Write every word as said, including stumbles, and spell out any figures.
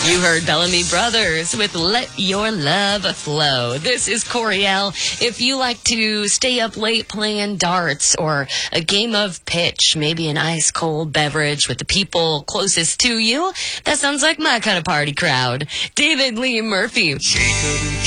You heard Bellamy Brothers with Let Your Love Flow. This is Coriel. If you like to stay up late playing darts or a game of pitch, maybe an ice-cold beverage with the people closest to you, that sounds like my kind of party crowd. David Lee Murphy. She couldn't